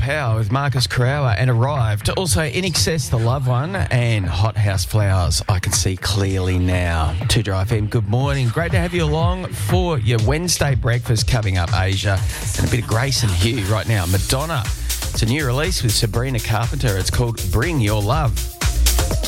Power with Marcus Corrower and Arrived. Also, In Excess, The Loved One, and Hot House Flowers, I Can See Clearly Now. 2Dry FM, good morning. Great to have you along for your Wednesday breakfast coming up, Asia. And a bit of Grace and Hugh right now. Madonna. It's a new release with Sabrina Carpenter. It's called Bring Your Love.